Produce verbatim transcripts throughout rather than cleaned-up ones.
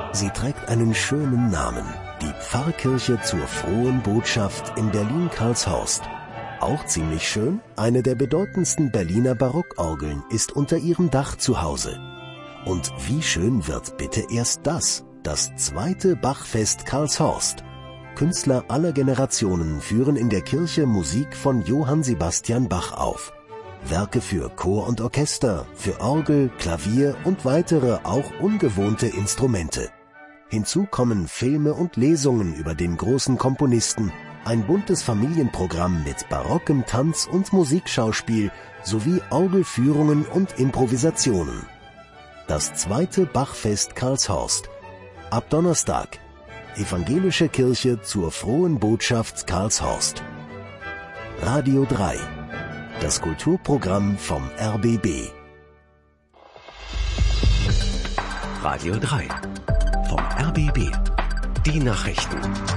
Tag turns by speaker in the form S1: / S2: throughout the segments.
S1: Sie trägt einen schönen Namen, die Pfarrkirche zur Frohen Botschaft in Berlin-Karlshorst. Auch ziemlich schön, eine der bedeutendsten Berliner Barockorgeln ist unter ihrem Dach zu Hause. Und wie schön wird bitte erst das, das zweite Bachfest Karlshorst. Künstler aller Generationen führen in der Kirche Musik von Johann Sebastian Bach auf. Werke für Chor und Orchester, für Orgel, Klavier und weitere auch ungewohnte Instrumente. Hinzu kommen Filme und Lesungen über den großen Komponisten, ein buntes Familienprogramm mit barockem Tanz- und Musikschauspiel sowie Orgelführungen und Improvisationen. Das zweite Bachfest Karlshorst. Ab Donnerstag. Evangelische Kirche zur Frohen Botschaft Karlshorst. Radio drei. Das Kulturprogramm vom R B B.
S2: Radio drei. Vom R B B. Die Nachrichten.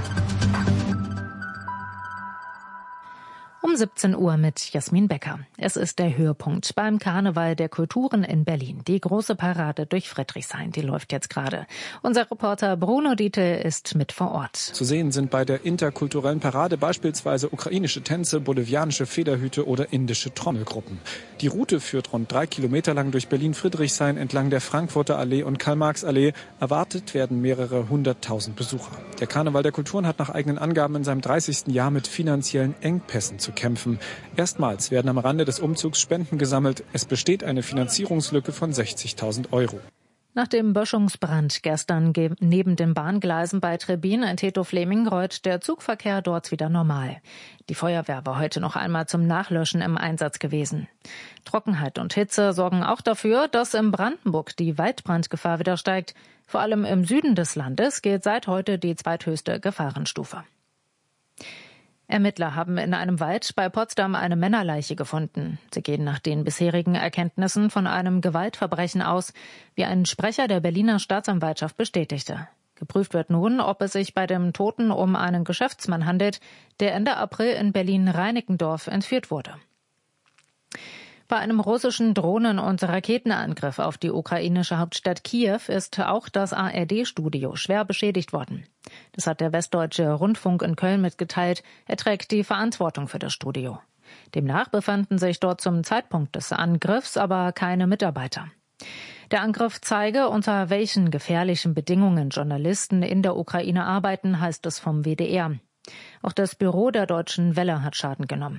S3: Um siebzehn Uhr mit Jasmin Becker. Es ist der Höhepunkt beim Karneval der Kulturen in Berlin. Die große Parade durch Friedrichshain, die läuft jetzt gerade. Unser Reporter Bruno Dietl ist mit vor Ort.
S4: Zu sehen sind bei der interkulturellen Parade beispielsweise ukrainische Tänze, bolivianische Federhüte oder indische Trommelgruppen. Die Route führt rund drei Kilometer lang durch Berlin-Friedrichshain entlang der Frankfurter Allee und Karl-Marx-Allee. Erwartet werden mehrere hunderttausend Besucher. Der Karneval der Kulturen hat nach eigenen Angaben in seinem dreißigsten Jahr mit finanziellen Engpässen zu kämpfen. Erstmals werden am Rande des Umzugs Spenden gesammelt. Es besteht eine Finanzierungslücke von sechzigtausend Euro.
S3: Nach dem Böschungsbrand gestern neben den Bahngleisen bei Trebin in Teto-Fleming rollt der Zugverkehr dort wieder normal. Die Feuerwehr war heute noch einmal zum Nachlöschen im Einsatz gewesen. Trockenheit und Hitze sorgen auch dafür, dass in Brandenburg die Waldbrandgefahr wieder steigt. Vor allem im Süden des Landes gilt seit heute die zweithöchste Gefahrenstufe. Ermittler haben in einem Wald bei Potsdam eine Männerleiche gefunden. Sie gehen nach den bisherigen Erkenntnissen von einem Gewaltverbrechen aus, wie ein Sprecher der Berliner Staatsanwaltschaft bestätigte. Geprüft wird nun, ob es sich bei dem Toten um einen Geschäftsmann handelt, der Ende April in Berlin-Reinickendorf entführt wurde. Bei einem russischen Drohnen- und Raketenangriff auf die ukrainische Hauptstadt Kiew ist auch das A R D-Studio schwer beschädigt worden. Das hat der Westdeutsche Rundfunk in Köln mitgeteilt. Er trägt die Verantwortung für das Studio. Demnach befanden sich dort zum Zeitpunkt des Angriffs aber keine Mitarbeiter. Der Angriff zeige, unter welchen gefährlichen Bedingungen Journalisten in der Ukraine arbeiten, heißt es vom W D R. Auch das Büro der Deutschen Welle hat Schaden genommen.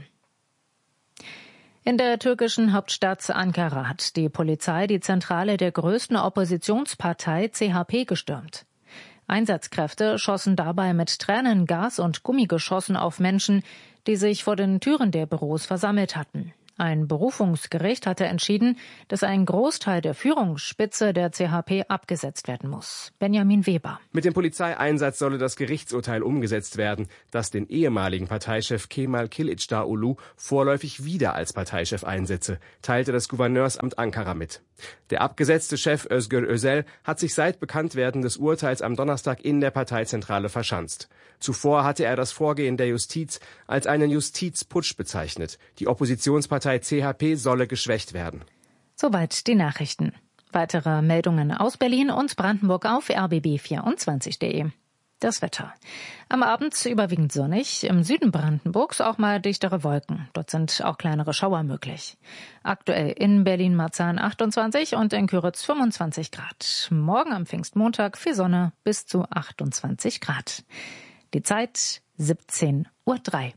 S3: In der türkischen Hauptstadt Ankara hat die Polizei die Zentrale der größten Oppositionspartei C H P gestürmt. Einsatzkräfte schossen dabei mit Tränengas und Gummigeschossen auf Menschen, die sich vor den Türen der Büros versammelt hatten. Ein Berufungsgericht hatte entschieden, dass ein Großteil der Führungsspitze der C H P abgesetzt werden muss. Benjamin Weber.
S5: Mit dem Polizeieinsatz solle das Gerichtsurteil umgesetzt werden, das den ehemaligen Parteichef Kemal Kılıçdaroğlu vorläufig wieder als Parteichef einsetze, teilte das Gouverneursamt Ankara mit. Der abgesetzte Chef Özgür Özel hat sich seit Bekanntwerden des Urteils am Donnerstag in der Parteizentrale verschanzt. Zuvor hatte er das Vorgehen der Justiz als einen Justizputsch bezeichnet. Die Oppositionspartei C H P solle geschwächt werden.
S3: Soweit die Nachrichten. Weitere Meldungen aus Berlin und Brandenburg auf r b b vierundzwanzig punkt de. Das Wetter. Am Abend überwiegend sonnig, im Süden Brandenburgs auch mal dichtere Wolken. Dort sind auch kleinere Schauer möglich. Aktuell in Berlin-Marzahn achtundzwanzig und in Küritz fünfundzwanzig Grad. Morgen am Pfingstmontag viel Sonne bis zu achtundzwanzig Grad. Die Zeit siebzehn Uhr drei.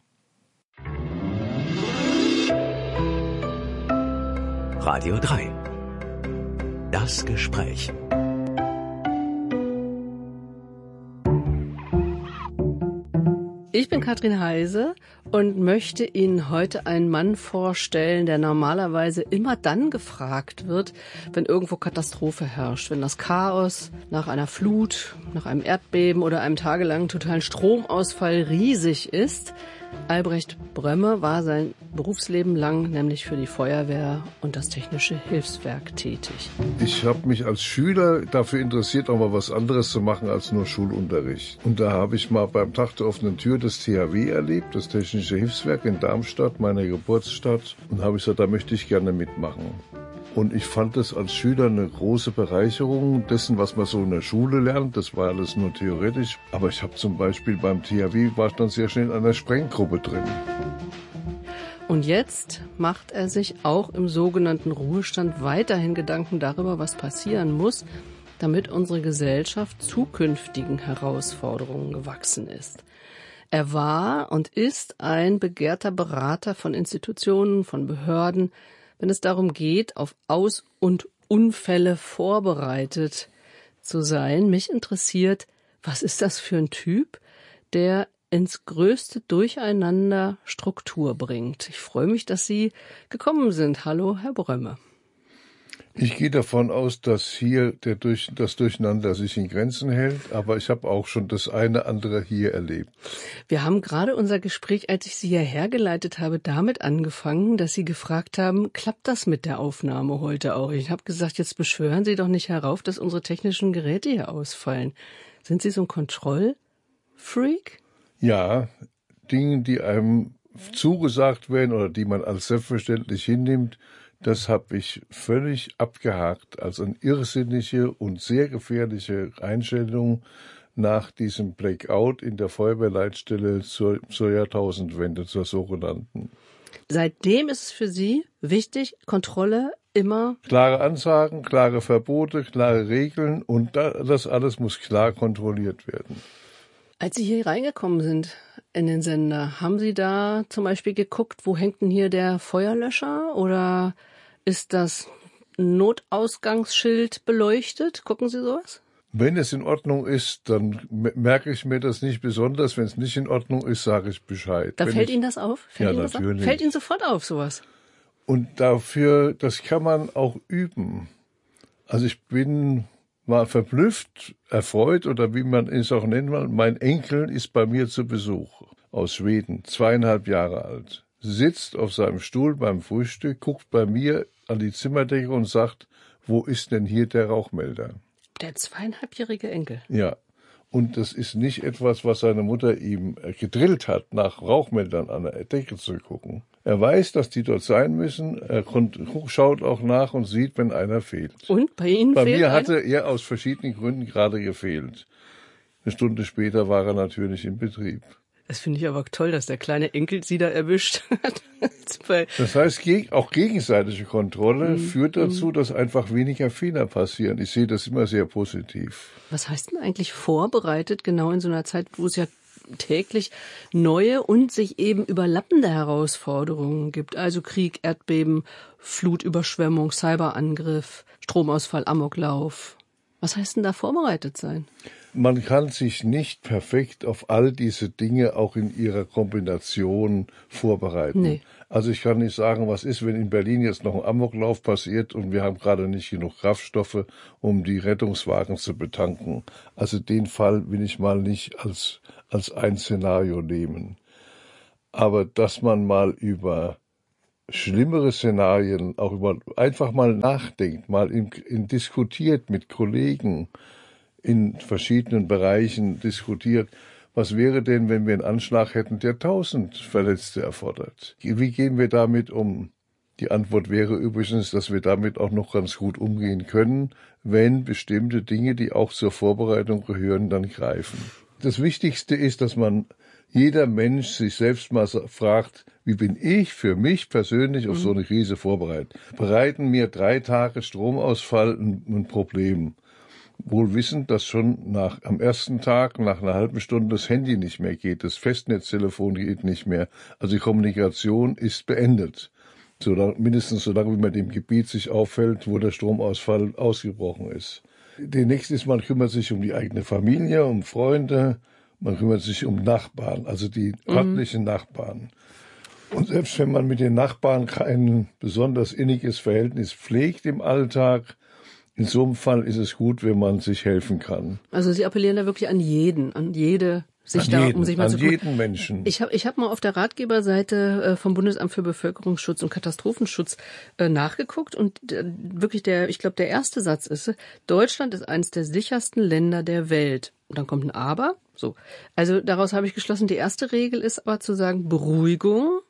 S2: Radio drei. Das Gespräch.
S6: Ich bin Katrin Heise und möchte Ihnen heute einen Mann vorstellen, der normalerweise immer dann gefragt wird, wenn irgendwo Katastrophe herrscht, wenn das Chaos nach einer Flut, nach einem Erdbeben oder einem tagelangen totalen Stromausfall riesig ist. Albrecht Brömme war sein Berufsleben lang nämlich für die Feuerwehr und das Technische Hilfswerk tätig.
S7: Ich habe mich als Schüler dafür interessiert, auch mal was anderes zu machen als nur Schulunterricht. Und da habe ich mal beim Tag der offenen Tür das T H W erlebt, das Technische Hilfswerk in Darmstadt, meiner Geburtsstadt. Und habe ich gesagt, da möchte ich gerne mitmachen. Und ich fand das als Schüler eine große Bereicherung dessen, was man so in der Schule lernt. Das war alles nur theoretisch. Aber ich habe zum Beispiel beim T H W, war ich dann sehr schnell in einer Sprenggruppe drin.
S6: Und jetzt macht er sich auch im sogenannten Ruhestand weiterhin Gedanken darüber, was passieren muss, damit unsere Gesellschaft zukünftigen Herausforderungen gewachsen ist. Er war und ist ein begehrter Berater von Institutionen, von Behörden, wenn es darum geht, auf Aus- und Unfälle vorbereitet zu sein. Mich interessiert, was ist das für ein Typ, der ins größte Durcheinander Struktur bringt. Ich freue mich, dass Sie gekommen sind. Hallo, Herr Brömme.
S7: Ich gehe davon aus, dass hier der Durch, das Durcheinander sich in Grenzen hält, aber ich habe auch schon das eine andere hier erlebt.
S6: Wir haben gerade unser Gespräch, als ich Sie hierher geleitet habe, damit angefangen, dass Sie gefragt haben, klappt das mit der Aufnahme heute auch? Ich habe gesagt, jetzt beschwören Sie doch nicht herauf, dass unsere technischen Geräte hier ausfallen. Sind Sie so ein Kontrollfreak?
S7: Ja, Dinge, die einem zugesagt werden oder die man als selbstverständlich hinnimmt, das habe ich völlig abgehakt als eine irrsinnige und sehr gefährliche Einstellung nach diesem Blackout in der Feuerwehrleitstelle zur, zur Jahrtausendwende, zur sogenannten.
S6: Seitdem ist es für Sie wichtig, Kontrolle immer?
S7: Klare Ansagen, klare Verbote, klare Regeln und das alles muss klar kontrolliert werden.
S6: Als Sie hier reingekommen sind in den Sender, haben Sie da zum Beispiel geguckt, wo hängt denn hier der Feuerlöscher oder ist das Notausgangsschild beleuchtet? Gucken Sie sowas?
S7: Wenn es in Ordnung ist, dann merke ich mir das nicht besonders. Wenn es nicht in Ordnung ist, sage ich Bescheid.
S6: Da
S7: Wenn
S6: fällt
S7: ich,
S6: Ihnen das auf? Fällt
S7: ja,
S6: Ihnen das
S7: natürlich.
S6: Auf? Fällt Ihnen sofort auf, sowas?
S7: Und dafür, das kann man auch üben. Also ich bin mal verblüfft, erfreut oder wie man es auch nennt. Mein Enkel ist bei mir zu Besuch aus Schweden, zweieinhalb Jahre alt. Sitzt auf seinem Stuhl beim Frühstück, guckt bei mir an die Zimmerdecke und sagt, wo ist denn hier der Rauchmelder?
S6: Der zweieinhalbjährige Enkel?
S7: Ja. Und das ist nicht etwas, was seine Mutter ihm gedrillt hat, nach Rauchmeldern an der Decke zu gucken. Er weiß, dass die dort sein müssen. Er schaut auch nach und sieht, wenn einer fehlt.
S6: Und bei Ihnen
S7: Bei
S6: fehlt
S7: mir
S6: einer?
S7: hatte er aus verschiedenen Gründen gerade gefehlt. Eine Stunde später war er natürlich in Betrieb.
S6: Das finde ich aber toll, dass der kleine Enkel Sie da erwischt hat.
S7: Das heißt, auch gegenseitige Kontrolle mm, führt dazu, mm. dass einfach weniger Fehler passieren. Ich sehe das immer sehr positiv.
S6: Was heißt denn eigentlich vorbereitet, genau in so einer Zeit, wo es ja täglich neue und sich eben überlappende Herausforderungen gibt? Also Krieg, Erdbeben, Flutüberschwemmung, Cyberangriff, Stromausfall, Amoklauf. Was heißt denn da vorbereitet sein?
S7: Man kann sich nicht perfekt auf all diese Dinge auch in ihrer Kombination vorbereiten. Nee. Also ich kann nicht sagen, was ist, wenn in Berlin jetzt noch ein Amoklauf passiert und wir haben gerade nicht genug Kraftstoffe, um die Rettungswagen zu betanken. Also den Fall will ich mal nicht als, als ein Szenario nehmen. Aber dass man mal über schlimmere Szenarien, auch über einfach mal nachdenkt, mal in, in diskutiert mit Kollegen, in verschiedenen Bereichen diskutiert, was wäre denn, wenn wir einen Anschlag hätten, der tausend Verletzte erfordert? Wie gehen wir damit um? Die Antwort wäre übrigens, dass wir damit auch noch ganz gut umgehen können, wenn bestimmte Dinge, die auch zur Vorbereitung gehören, dann greifen. Das Wichtigste ist, dass man jeder Mensch sich selbst mal fragt, wie bin ich für mich persönlich auf so eine Krise vorbereitet? Bereiten mir drei Tage Stromausfall ein, ein Problem? Wohl wissend, dass schon nach, am ersten Tag, nach einer halben Stunde das Handy nicht mehr geht, das Festnetztelefon geht nicht mehr. Also die Kommunikation ist beendet. Solange, mindestens so lange, wie man dem Gebiet sich auffällt, wo der Stromausfall ausgebrochen ist. Demnächst ist, man kümmert sich um die eigene Familie, um Freunde, man kümmert sich um Nachbarn, also die örtlichen mhm. Nachbarn. Und selbst wenn man mit den Nachbarn kein besonders inniges Verhältnis pflegt im Alltag, in so einem Fall ist es gut, wenn man sich helfen kann.
S6: Also Sie appellieren da wirklich an jeden, an jede, sich
S7: an
S6: da
S7: jeden,
S6: um sich mal
S7: an
S6: zu kümmern.
S7: jeden Menschen.
S6: Ich habe ich hab mal auf der Ratgeberseite vom Bundesamt für Bevölkerungsschutz und Katastrophenschutz äh, nachgeguckt und äh, wirklich der, ich glaube, der erste Satz ist: Deutschland ist eines der sichersten Länder der Welt. Und dann kommt ein Aber. So, also daraus habe ich geschlossen. Die erste Regel ist aber zu sagen: Beruhigung.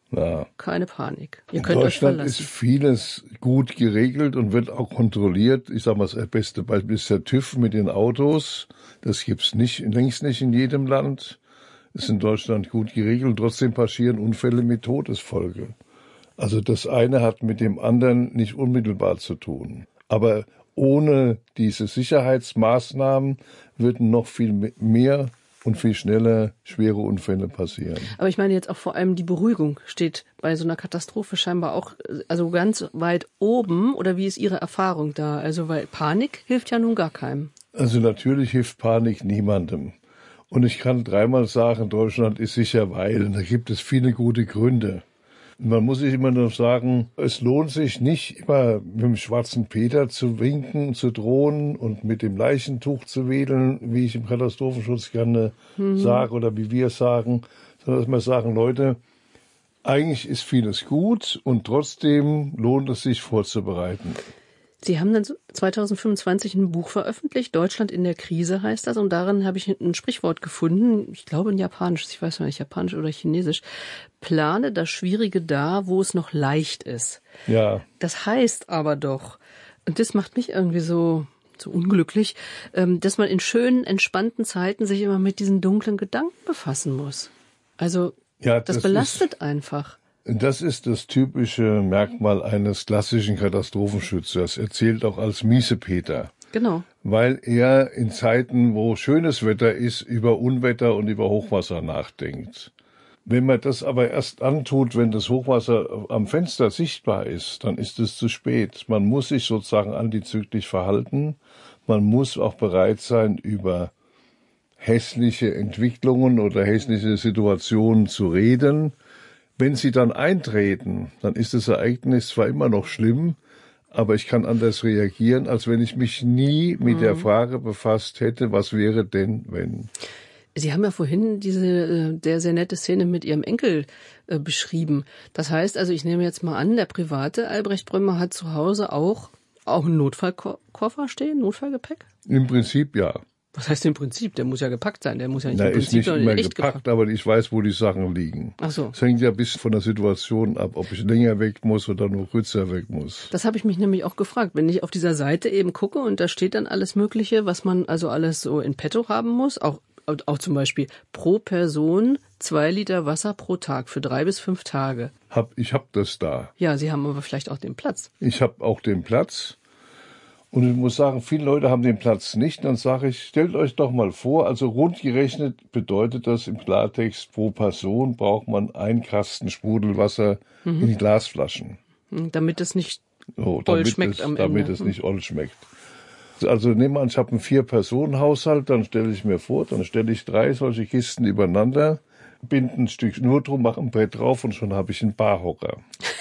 S7: Ja.
S6: Keine Panik. Ihr
S7: In
S6: könnt
S7: Deutschland
S6: euch
S7: ist vieles gut geregelt und wird auch kontrolliert. Ich sage mal, das beste Beispiel ist der TÜV mit den Autos. Das gibt's nicht, längst nicht in jedem Land. Ist in Deutschland gut geregelt und trotzdem passieren Unfälle mit Todesfolge. Also das eine hat mit dem anderen nicht unmittelbar zu tun. Aber ohne diese Sicherheitsmaßnahmen würden noch viel mehr und viel schneller schwere Unfälle passieren.
S6: Aber ich meine jetzt auch vor allem die Beruhigung steht bei so einer Katastrophe scheinbar auch also ganz weit oben. Oder wie ist Ihre Erfahrung da? Also weil Panik hilft ja nun gar keinem.
S7: Also natürlich hilft Panik niemandem. Und ich kann dreimal sagen, Deutschland ist sicher, weil. Und da gibt es viele gute Gründe. Man muss sich immer nur sagen, es lohnt sich nicht immer mit dem schwarzen Peter zu winken, zu drohen und mit dem Leichentuch zu wedeln, wie ich im Katastrophenschutz gerne mhm. sage oder wie wir sagen, sondern dass wir sagen, Leute, eigentlich ist vieles gut und trotzdem lohnt es sich vorzubereiten.
S6: Sie haben dann zwanzig fünfundzwanzig ein Buch veröffentlicht, Deutschland in der Krise heißt das, und darin habe ich ein Sprichwort gefunden, ich glaube ein japanisches, ich weiß nicht, japanisch oder chinesisch, plane das Schwierige da, wo es noch leicht ist.
S7: Ja.
S6: Das heißt aber doch, und das macht mich irgendwie so, so unglücklich, dass man in schönen, entspannten Zeiten sich immer mit diesen dunklen Gedanken befassen muss. Also
S7: ja,
S6: das, das belastet ist einfach.
S7: Das ist das typische Merkmal eines klassischen Katastrophenschützers. Er zählt auch als Miesepeter.
S6: Genau.
S7: Weil er in Zeiten, wo schönes Wetter ist, über Unwetter und über Hochwasser nachdenkt. Wenn man das aber erst antut, wenn das Hochwasser am Fenster sichtbar ist, dann ist es zu spät. Man muss sich sozusagen antizyklisch verhalten. Man muss auch bereit sein, über hässliche Entwicklungen oder hässliche Situationen zu reden. Wenn sie dann eintreten, dann ist das Ereignis zwar immer noch schlimm, aber ich kann anders reagieren, als wenn ich mich nie mit mhm. der Frage befasst hätte, was wäre denn, wenn.
S6: Sie haben ja vorhin diese sehr, sehr nette Szene mit Ihrem Enkel äh, beschrieben. Das heißt also, ich nehme jetzt mal an, der private Albrecht Brömer hat zu Hause auch, auch einen Notfallkoffer stehen, Notfallgepäck?
S7: Im Prinzip ja.
S6: Was heißt im Prinzip? Der muss ja gepackt sein. Der muss ja nicht
S7: Na,
S6: im Prinzip,
S7: ist nicht immer
S6: echt
S7: gepackt, gepackt, aber ich weiß, wo die Sachen liegen.
S6: Ach so.
S7: Es hängt ja ein bisschen von der Situation ab, ob ich länger weg muss oder nur kürzer weg muss.
S6: Das habe ich mich nämlich auch gefragt. Wenn ich auf dieser Seite eben gucke und da steht dann alles Mögliche, was man also alles so in petto haben muss, auch, auch zum Beispiel pro Person zwei Liter Wasser pro Tag für drei bis fünf Tage.
S7: Hab, ich habe das da.
S6: Ja, Sie haben aber vielleicht auch den Platz.
S7: Ich habe auch den Platz. Und ich muss sagen, viele Leute haben den Platz nicht. Dann sage ich, stellt euch doch mal vor, also rund gerechnet bedeutet das im Klartext, pro Person braucht man einen Kasten Sprudelwasser mhm. in Glasflaschen.
S6: Damit es nicht
S7: so,
S6: oll schmeckt
S7: es,
S6: am Ende.
S7: Damit es nicht oll schmeckt. Also nehmen wir an, ich habe einen Vier-Personen-Haushalt, dann stelle ich mir vor, dann stelle ich drei solche Kisten übereinander, binde ein Stück Schnur drum, mache ein Brett drauf und schon habe ich einen Barhocker.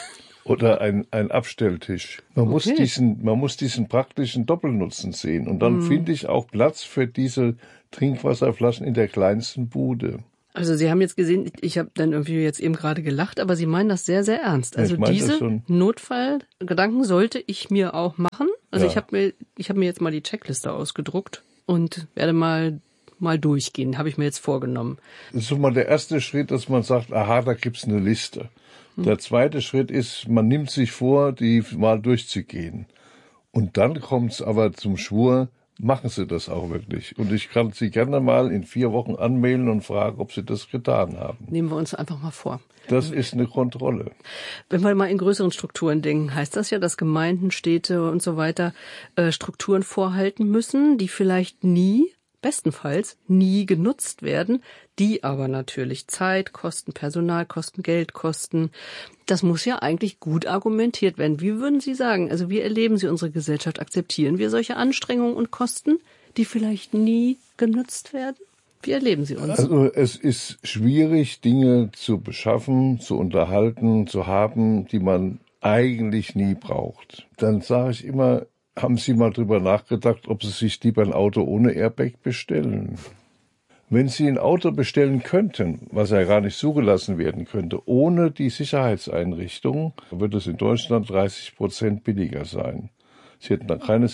S7: Oder ein, ein Abstelltisch. Man okay. muss diesen, man muss diesen praktischen Doppelnutzen sehen. Und dann mm. finde ich auch Platz für diese Trinkwasserflaschen in der kleinsten Bude.
S6: Also Sie haben jetzt gesehen, ich habe dann irgendwie jetzt eben gerade gelacht, aber Sie meinen das sehr, sehr ernst. Also
S7: ja,
S6: diese Notfallgedanken sollte ich mir auch machen. Also
S7: ja.
S6: ich habe mir, ich habe mir jetzt mal die Checkliste ausgedruckt und werde mal mal durchgehen. Habe ich mir jetzt vorgenommen.
S7: Das ist schon mal der erste Schritt, dass man sagt, aha, da gibt's eine Liste. Der zweite Schritt ist, man nimmt sich vor, die mal durchzugehen. Und dann kommt's aber zum Schwur, machen Sie das auch wirklich. Und ich kann Sie gerne mal in vier Wochen anmelden und fragen, ob Sie das getan haben.
S6: Nehmen wir uns einfach mal vor.
S7: Das ist eine Kontrolle.
S6: Wenn wir mal in größeren Strukturen denken, heißt das ja, dass Gemeinden, Städte und so weiter äh, Strukturen vorhalten müssen, die vielleicht nie, bestenfalls nie genutzt werden, die aber natürlich Zeit kosten, Personal kosten, Geld kosten. Das muss ja eigentlich gut argumentiert werden. Wie würden Sie sagen, also wie erleben Sie unsere Gesellschaft? Akzeptieren wir solche Anstrengungen und Kosten, die vielleicht nie genutzt werden? Wie erleben Sie uns?
S7: Also es ist schwierig, Dinge zu beschaffen, zu unterhalten, zu haben, die man eigentlich nie braucht. Dann sage ich immer, haben Sie mal drüber nachgedacht, ob Sie sich lieber ein Auto ohne Airbag bestellen? Wenn Sie ein Auto bestellen könnten, was ja gar nicht zugelassen werden könnte, ohne die Sicherheitseinrichtung, würde es in Deutschland dreißig Prozent billiger sein. Sie hätten dann keine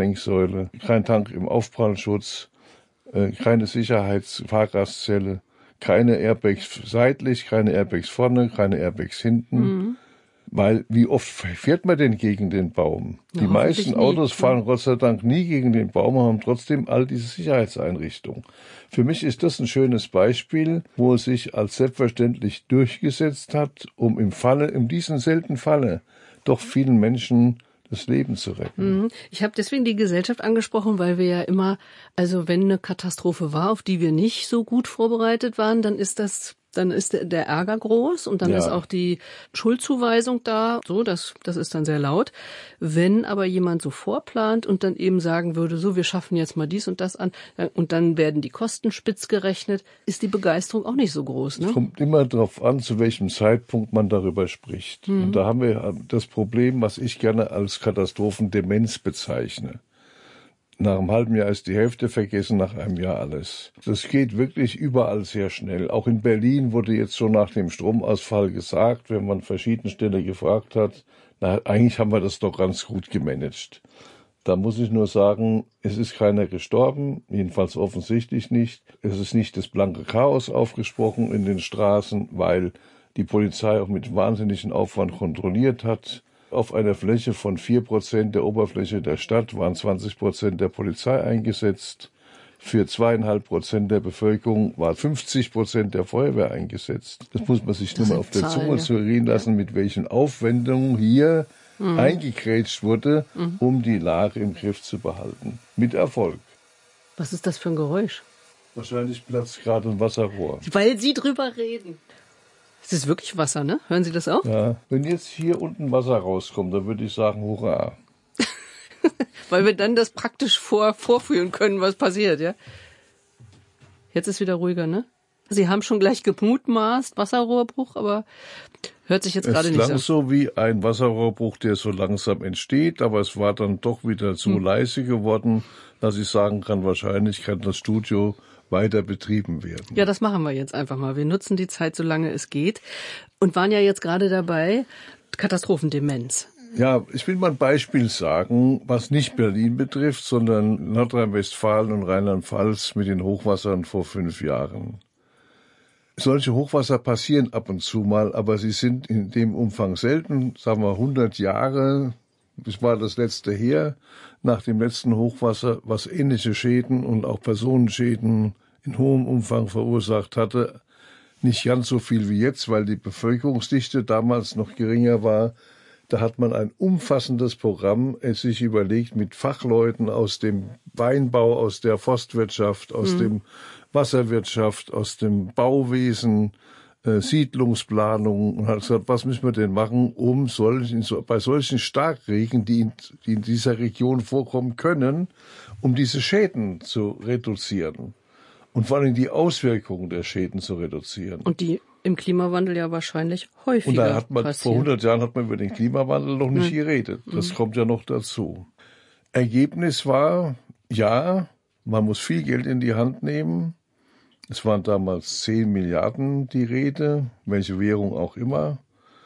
S7: Sicherheitslenksäule, kein Tank im Aufprallschutz, keine Sicherheitsfahrgastzelle, keine Airbags seitlich, keine Airbags vorne, keine Airbags hinten. Mhm. Weil wie oft fährt man denn gegen den Baum? Ja, die meisten Autos nie. fahren Gott sei Dank nie gegen den Baum und haben trotzdem all diese Sicherheitseinrichtungen. Für mich ist das ein schönes Beispiel, wo es sich als selbstverständlich durchgesetzt hat, um im Falle, in diesem seltenen Falle, doch vielen Menschen das Leben zu retten.
S6: Ich habe deswegen die Gesellschaft angesprochen, weil wir ja immer, also wenn eine Katastrophe war, auf die wir nicht so gut vorbereitet waren, dann ist das Dann ist der Ärger groß und dann ja. ist auch die Schuldzuweisung da. So, das, das ist dann sehr laut. Wenn aber jemand so vorplant und dann eben sagen würde, so, wir schaffen jetzt mal dies und das an und dann werden die Kosten spitz gerechnet, ist die Begeisterung auch nicht so groß. Ne?
S7: Es kommt immer darauf an, zu welchem Zeitpunkt man darüber spricht. Mhm. Und da haben wir das Problem, was ich gerne als Katastrophendemenz bezeichne. Nach einem halben Jahr ist die Hälfte vergessen, nach einem Jahr alles. Das geht wirklich überall sehr schnell. Auch in Berlin wurde jetzt schon nach dem Stromausfall gesagt, wenn man verschiedene Stellen gefragt hat, na, eigentlich haben wir das doch ganz gut gemanagt. Da muss ich nur sagen, es ist keiner gestorben, jedenfalls offensichtlich nicht. Es ist nicht das blanke Chaos aufgesprochen in den Straßen, weil die Polizei auch mit wahnsinnigem Aufwand kontrolliert hat. Auf einer Fläche von vier Prozent der Oberfläche der Stadt waren zwanzig Prozent der Polizei eingesetzt. Für zweieinhalb Prozent der Bevölkerung war fünfzig Prozent der Feuerwehr eingesetzt. Das muss man sich nur mal auf der Zunge zergehen lassen, mit welchen Aufwendungen hier mhm. eingekrätscht wurde, mhm. um die Lage im Griff zu behalten. Mit Erfolg.
S6: Was ist das für ein Geräusch?
S7: Wahrscheinlich platzt gerade ein Wasserrohr.
S6: Weil Sie drüber reden. Es ist wirklich Wasser, ne? Hören Sie das auch?
S7: Ja, wenn jetzt hier unten Wasser rauskommt, dann würde ich sagen, hurra.
S6: Weil wir dann das praktisch vor, vorführen können, was passiert, ja? Jetzt ist wieder ruhiger, ne? Sie haben schon gleich gemutmaßt, Wasserrohrbruch, aber hört sich jetzt gerade nicht so an.
S7: Es klang so wie ein Wasserrohrbruch, der so langsam entsteht, aber es war dann doch wieder so hm. leise geworden, dass ich sagen kann, wahrscheinlich kann das Studio weiter betrieben werden.
S6: Ja, das machen wir jetzt einfach mal. Wir nutzen die Zeit, solange es geht. Und waren ja jetzt gerade dabei, Katastrophendemenz.
S7: Ja, ich will mal ein Beispiel sagen, was nicht Berlin betrifft, sondern Nordrhein-Westfalen und Rheinland-Pfalz mit den Hochwassern vor fünf Jahren. Solche Hochwasser passieren ab und zu mal, aber sie sind in dem Umfang selten. Sagen wir hundert Jahre, das war das letzte her, nach dem letzten Hochwasser, was ähnliche Schäden und auch Personenschäden in hohem Umfang verursacht hatte. Nicht ganz so viel wie jetzt, weil die Bevölkerungsdichte damals noch geringer war. Da hat man ein umfassendes Programm es sich überlegt mit Fachleuten aus dem Weinbau, aus der Forstwirtschaft, aus mhm. dem Wasserwirtschaft, aus dem Bauwesen, äh, Siedlungsplanung und hat gesagt, was müssen wir denn machen, um solchen, so, bei solchen Starkregen, die in, die in dieser Region vorkommen können, um diese Schäden zu reduzieren und vor allem die Auswirkungen der Schäden zu reduzieren.
S6: Und die im Klimawandel ja wahrscheinlich häufiger
S7: Und da hat man,
S6: passieren.
S7: vor hundert Jahren hat man über den Klimawandel noch nicht hm. geredet. Das hm. kommt ja noch dazu. Ergebnis war, ja, man muss viel Geld in die Hand nehmen. Es waren damals zehn Milliarden die Rede, welche Währung auch immer.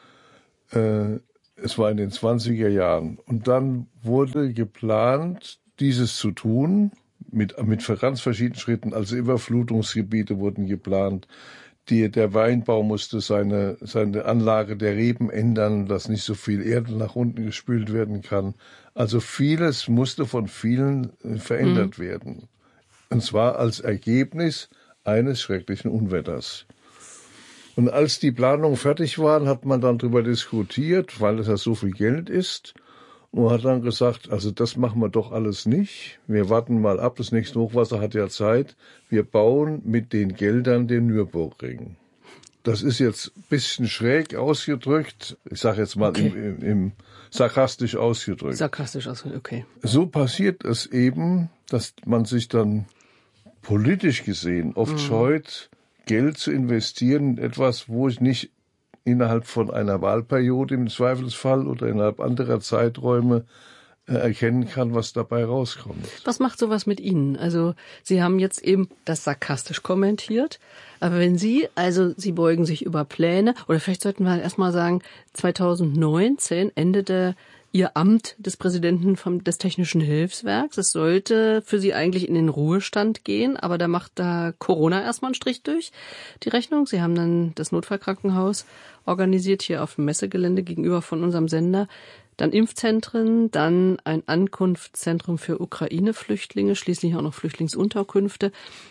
S7: Äh, es war in den zwanziger Jahren. Und dann wurde geplant, dieses zu tun, mit, mit ganz verschiedenen Schritten. Also Überflutungsgebiete wurden geplant. Die, der Weinbau musste seine, seine Anlage der Reben ändern, dass nicht so viel Erde nach unten gespült werden kann. Also vieles musste von vielen verändert mhm. werden. Und zwar als Ergebnis eines schrecklichen Unwetters. Und als die Planungen fertig waren, hat man dann darüber diskutiert, weil es ja so viel Geld ist. Und hat dann gesagt, also das machen wir doch alles nicht. Wir warten mal ab, das nächste Hochwasser hat ja Zeit. Wir bauen mit den Geldern den Nürburgring. Das ist jetzt ein bisschen schräg ausgedrückt. Ich sage jetzt mal okay. im, im, im sarkastisch ausgedrückt.
S6: Sarkastisch ausgedrückt, okay.
S7: So passiert es eben, dass man sich dann politisch gesehen oft mhm. scheut, Geld zu investieren in etwas, wo ich nicht innerhalb von einer Wahlperiode im Zweifelsfall oder innerhalb anderer Zeiträume äh, erkennen kann, was dabei rauskommt.
S6: Was macht sowas mit Ihnen? Also Sie haben jetzt eben das sarkastisch kommentiert, aber wenn Sie, also Sie beugen sich über Pläne, oder vielleicht sollten wir erst mal sagen, zweitausendneunzehn endete Ihr Amt des Präsidenten vom, des Technischen Hilfswerks. Es sollte für Sie eigentlich in den Ruhestand gehen, aber da macht da Corona erstmal einen Strich durch die Rechnung. Sie haben dann das Notfallkrankenhaus organisiert hier auf dem Messegelände gegenüber von unserem Sender. Dann Impfzentren, dann ein Ankunftszentrum für Ukraine-Flüchtlinge, schließlich auch noch Flüchtlingsunterkünfte.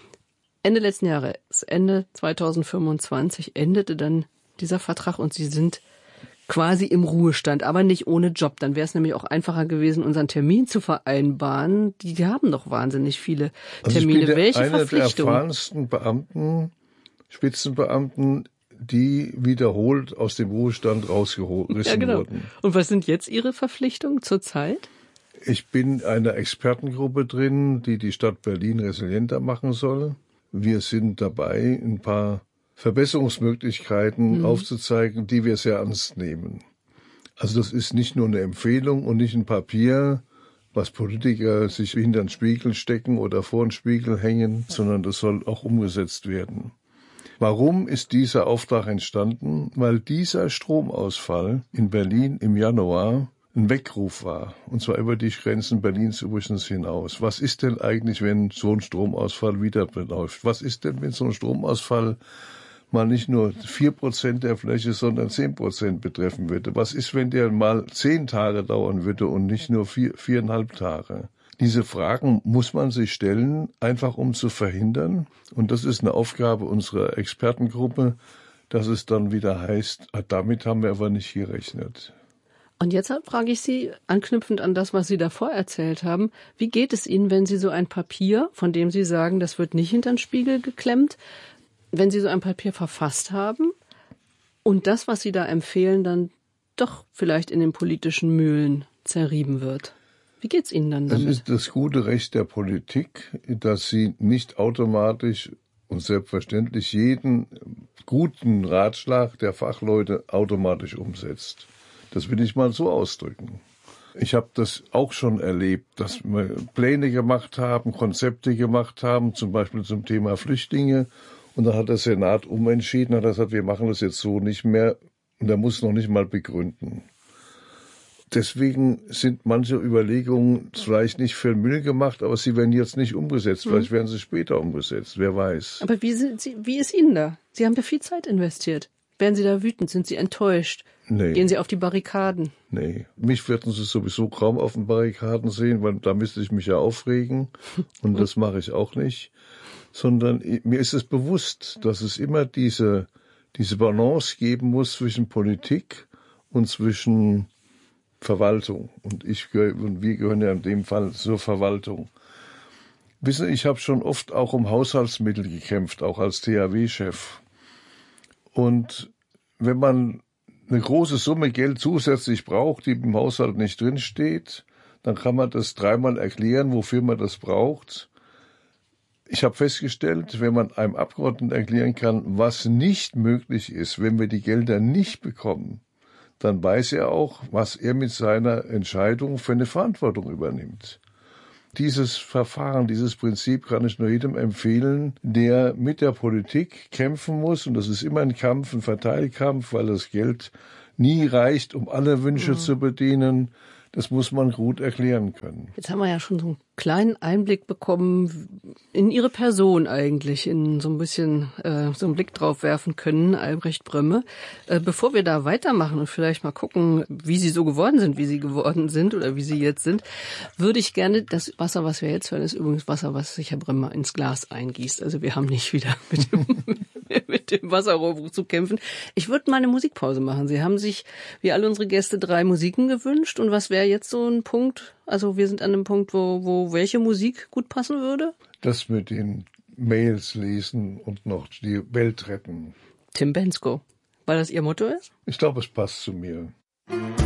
S6: Ende letzten Jahres, Ende zweitausendfünfundzwanzig, endete dann dieser Vertrag und Sie sind quasi im Ruhestand, aber nicht ohne Job. Dann wäre es nämlich auch einfacher gewesen, unseren Termin zu vereinbaren. Die, die haben doch wahnsinnig viele Termine.
S7: Also ich bin
S6: Welche
S7: einer
S6: Verpflichtung?
S7: der erfahrensten Beamten, Spitzenbeamten, die wiederholt aus dem Ruhestand rausgerissen
S6: ja, genau.
S7: wurden.
S6: Und was sind jetzt Ihre Verpflichtungen zurzeit?
S7: Ich bin in einer Expertengruppe drin, die die Stadt Berlin resilienter machen soll. Wir sind dabei, ein paar Verbesserungsmöglichkeiten mhm. aufzuzeigen, die wir sehr ernst nehmen. Also das ist nicht nur eine Empfehlung und nicht ein Papier, was Politiker sich hinter den Spiegel stecken oder vor den Spiegel hängen, sondern das soll auch umgesetzt werden. Warum ist dieser Auftrag entstanden? Weil dieser Stromausfall in Berlin im Januar ein Weckruf war, und zwar über die Grenzen Berlins übrigens hinaus. Was ist denn eigentlich, wenn so ein Stromausfall wieder läuft? Was ist denn, wenn so ein Stromausfall mal nicht nur vier Prozent der Fläche, sondern zehn Prozent betreffen würde? Was ist, wenn der mal zehn Tage dauern würde und nicht nur vier, viereinhalb Tage? Diese Fragen muss man sich stellen, einfach um zu verhindern. Und das ist eine Aufgabe unserer Expertengruppe, dass es dann wieder heißt, damit haben wir aber nicht gerechnet.
S6: Und jetzt frage ich Sie, anknüpfend an das, was Sie davor erzählt haben, wie geht es Ihnen, wenn Sie so ein Papier, von dem Sie sagen, das wird nicht hinter den Spiegel geklemmt, wenn Sie so ein Papier verfasst haben und das, was Sie da empfehlen, dann doch vielleicht in den politischen Mühlen zerrieben wird? Wie geht's Ihnen dann damit?
S7: Das ist das gute Recht der Politik, dass sie nicht automatisch und selbstverständlich jeden guten Ratschlag der Fachleute automatisch umsetzt. Das will ich mal so ausdrücken. Ich habe das auch schon erlebt, dass wir Pläne gemacht haben, Konzepte gemacht haben, zum Beispiel zum Thema Flüchtlinge. Und dann hat der Senat umentschieden, hat gesagt, wir machen das jetzt so nicht mehr. Und er muss noch nicht mal begründen. Deswegen sind manche Überlegungen vielleicht nicht für den Müll gemacht, aber sie werden jetzt nicht umgesetzt. Vielleicht werden sie später umgesetzt, wer weiß.
S6: Aber wie, sind Sie, wie ist Ihnen da? Sie haben da viel Zeit investiert. Werden Sie da wütend? Sind Sie enttäuscht?
S7: Nee.
S6: Gehen Sie auf die Barrikaden?
S7: Nee, mich werden Sie sowieso kaum auf den Barrikaden sehen, weil da müsste ich mich ja aufregen. Und das mache ich auch nicht. Sondern mir ist es bewusst, dass es immer diese, diese Balance geben muss zwischen Politik und zwischen Verwaltung. Und ich und wir gehören ja in dem Fall zur Verwaltung. Wissen Sie, ich habe schon oft auch um Haushaltsmittel gekämpft, auch als T H W-Chef. Und wenn man eine große Summe Geld zusätzlich braucht, die im Haushalt nicht drinsteht, dann kann man das dreimal erklären, wofür man das braucht. Ich habe festgestellt, wenn man einem Abgeordneten erklären kann, was nicht möglich ist, wenn wir die Gelder nicht bekommen, dann weiß er auch, was er mit seiner Entscheidung für eine Verantwortung übernimmt. Dieses Verfahren, dieses Prinzip kann ich nur jedem empfehlen, der mit der Politik kämpfen muss. Und das ist immer ein Kampf, ein Verteilkampf, weil das Geld nie reicht, um alle Wünsche mhm. zu bedienen. Das muss man gut erklären können.
S6: Jetzt haben wir ja schon so einen kleinen Einblick bekommen in Ihre Person eigentlich, in so ein bisschen äh, so einen Blick drauf werfen können, Albrecht Brömme. Äh, bevor wir da weitermachen und vielleicht mal gucken, wie Sie so geworden sind, wie Sie geworden sind oder wie Sie jetzt sind, würde ich gerne, das Wasser, was wir jetzt hören, ist übrigens Wasser, was sich Herr Brömme ins Glas eingießt. Also wir haben nicht wieder mit dem, mit dem Wasserrohrbruch zu kämpfen. Ich würde mal eine Musikpause machen. Sie haben sich, wie alle unsere Gäste, drei Musiken gewünscht. Und was wäre jetzt so ein Punkt? Also wir sind an einem Punkt, wo, wo welche Musik gut passen würde?
S7: Das mit den Mails lesen und noch die Welt retten.
S6: Tim Bendzko. Weil das Ihr Motto ist?
S7: Ich glaube, es passt zu mir.